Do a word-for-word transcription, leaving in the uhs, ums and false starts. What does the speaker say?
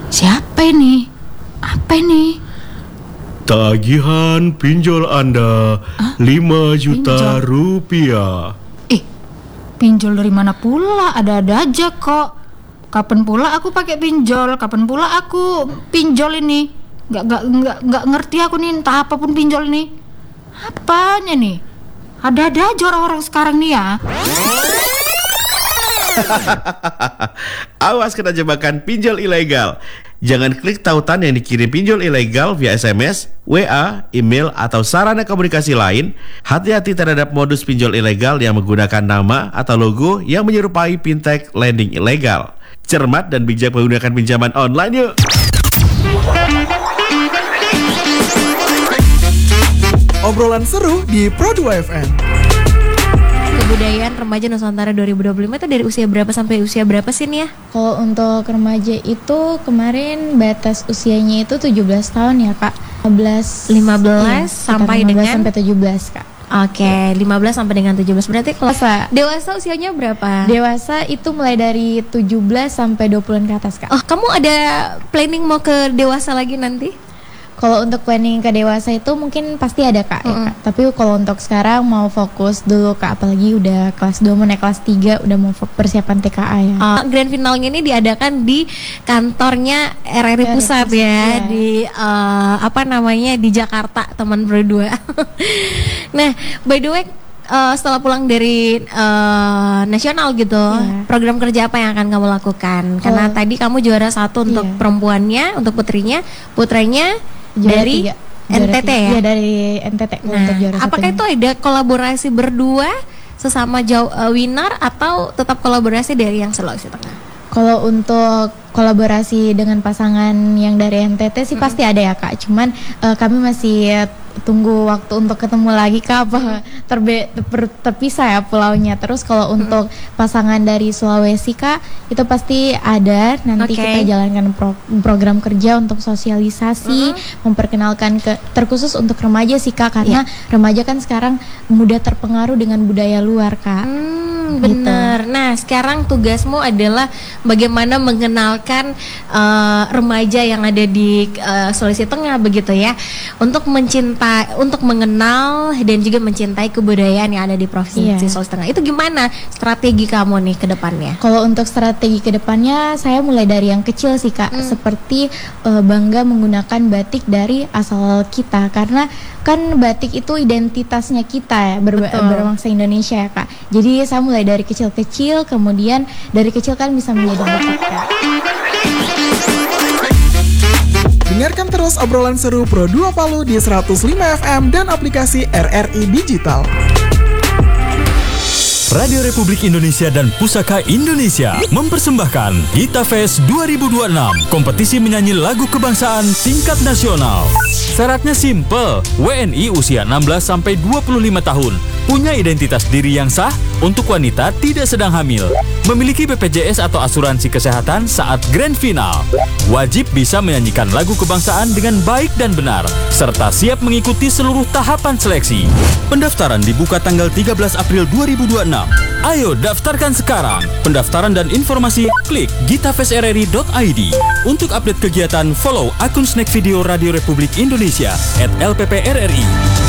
Siapa ini? Apa ini? Tagihan pinjol Anda Hah? lima juta Pinjol? rupiah. Eh, pinjol dari mana pula? Ada-ada aja kok. Kapan pula aku pakai pinjol? Kapan pula aku pinjol ini? Nggak, nggak, nggak, nggak ngerti aku nih, entah apapun pinjol ini. Apanya nih? Ada-ada aja orang-orang sekarang nih ya. Awas kena jebakan pinjol ilegal. Jangan klik tautan yang dikirim pinjol ilegal via S M S, W A, email, atau sarana komunikasi lain. Hati-hati terhadap modus pinjol ilegal yang menggunakan nama atau logo yang menyerupai fintech lending ilegal. Cermat dan bijak menggunakan pinjaman online yuk. Obrolan seru di Pro dua F M. Kebudayaan remaja Nusantara dua ribu dua puluh lima itu dari usia berapa sampai usia berapa sih nih ya? Kalau untuk remaja itu kemarin batas usianya itu tujuh belas tahun ya Kak. lima belas lima belas iya, sampai lima belas dengan sampai tujuh belas Kak. Oke, lima belas sampai dengan tujuh belas. Berarti kalau Dewasa. dewasa usianya berapa? Dewasa itu mulai dari tujuh belas sampai dua puluhan ke atas Kak. Oh, kamu ada planning mau ke dewasa lagi nanti? Kalau untuk planning ke dewasa itu mungkin pasti ada Kak, ya, Mm-mm. Kak. Tapi kalau untuk sekarang mau fokus dulu Kak, apalagi udah kelas dua mau naik kelas tiga, udah mau fo- persiapan T K A ya. Uh, grand finalnya ini diadakan di kantornya R R I R R I Pusat Pusat, ya, ya. di uh, apa namanya di Jakarta, teman berdua. Nah, by the way, uh, setelah pulang dari uh, nasional gitu, Iya. program kerja apa yang akan kamu lakukan? Karena Kalau- tadi kamu juara satu untuk Iya. perempuannya, untuk putrinya, putranya Juara dari tiga. N T T Juara tiga. ya. Iya, dari N T T Nah, untuk juara apakah satunya. itu ada kolaborasi berdua sesama jauh uh, winner atau tetap kolaborasi dari yang Sulawesi Tengah? Kalau untuk kolaborasi dengan pasangan yang dari N T T sih pasti ada ya Kak. Cuman eh, kami masih tunggu waktu untuk ketemu lagi Kak, apa terbe- ter- terpisah ya pulaunya. Terus kalau untuk pasangan dari Sulawesi Kak, itu pasti ada. Nanti Oke. kita jalankan pro- program kerja untuk sosialisasi, memperkenalkan ke terkhusus untuk remaja sih Kak, karena remaja kan sekarang mudah terpengaruh dengan budaya luar Kak. Hmm, Gitu. benar. Nah, sekarang tugasmu adalah bagaimana mengenalkan uh, remaja yang ada di uh, Sulawesi Tengah begitu ya, untuk mencintai, untuk mengenal dan juga mencintai kebudayaan yang ada di provinsi Iya. Sulawesi Tengah. Itu gimana strategi kamu nih ke depannya? Kalau untuk strategi kedepannya, saya mulai dari yang kecil sih Kak, Hmm. seperti eh, bangga menggunakan batik dari asal kita, karena kan batik itu identitasnya kita ya, ber- Betul. berbangsa Indonesia ya Kak. Jadi saya mulai dari kecil-kecil, kemudian dari kecil kan bisa menjadi batik Kak. Dengarkan terus obrolan seru Pro dua Palu di seratus lima F M dan aplikasi R R I Digital. Radio Republik Indonesia dan Pusaka Indonesia mempersembahkan Gita Fest dua ribu dua puluh enam, kompetisi menyanyi lagu kebangsaan tingkat nasional. Syaratnya simple, W N I usia enam belas sampai dua puluh lima tahun, punya identitas diri yang sah, untuk wanita tidak sedang hamil, memiliki B P J S atau asuransi kesehatan saat grand final, wajib bisa menyanyikan lagu kebangsaan dengan baik dan benar, serta siap mengikuti seluruh tahapan seleksi. Pendaftaran dibuka tanggal tiga belas April dua ribu dua puluh enam. Ayo daftarkan sekarang. Pendaftaran dan informasi klik gitafestrri dot i d. Untuk update kegiatan, follow akun Snack Video Radio Republik Indonesia at L P P R R I.